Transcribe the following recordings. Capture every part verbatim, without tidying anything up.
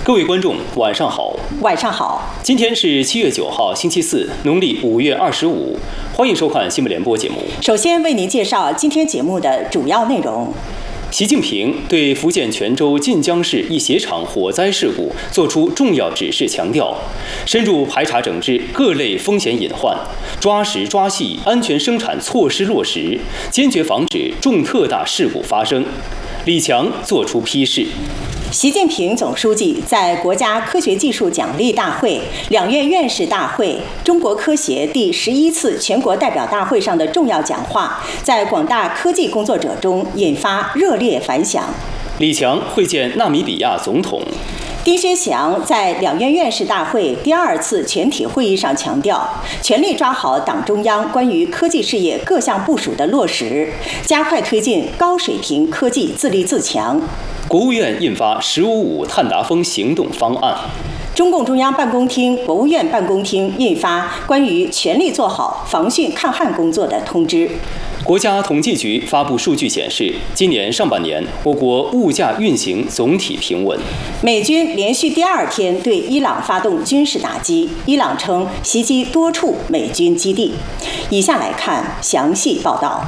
各位观众，晚上好。 晚上好。 今天是七月九号，星期四，农历五月二十五。欢迎收看新闻联播节目。 首先为您介绍今天节目的主要内容。 习近平对福建泉州晋江市一鞋厂火灾事故作出重要指示，强调深入排查整治各类风险隐患，抓实抓细安全生产措施落实，坚决防止重特大事故发生。李强作出批示。 习近平总书记在国家科学技术奖励大会、两院院士大会、中国科协第十一次全国代表大会上的重要讲话，在广大科技工作者中引发热烈反响。 李强会见纳米比亚总统。 丁薛祥在两院院士大会第二次全体会议上强调，全力抓好党中央关于科技事业各项部署的落实，加快推进高水平科技自立自强。 国务院印发“十五五”碳达峰行动方案。 中共中央办公厅、国务院办公厅印发关于全力做好防汛抗旱工作的通知。 国家统计局发布数据显示，今年上半年我国物价运行总体平稳。 美军连续第二天对伊朗发动军事打击，伊朗称袭击多处美军基地。以下来看详细报道。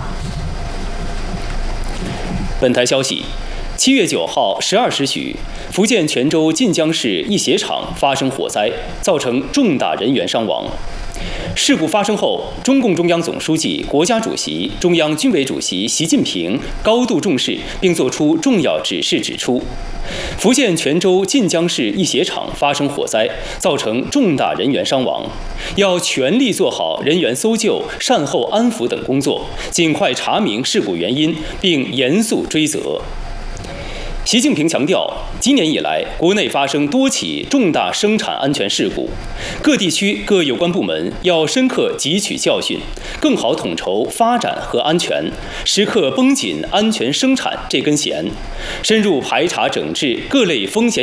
本台消息。七月九号十二时许，福建泉州晋江市一鞋厂发生火灾，造成重大人员伤亡。事故发生后，中共中央总书记、国家主席、中央军委主席习近平高度重视，并作出重要指示，指出，福建泉州晋江市一鞋厂发生火灾，造成重大人员伤亡，要全力做好人员搜救、善后安抚等工作，尽快查明事故原因，并严肃追责。习近平强调，今年以来，国内发生多起重大生产安全事故，各地区各有关部门要深刻汲取教训，更好统筹发展和安全，时刻绷紧安全生产这根弦，深入排查整治各类风险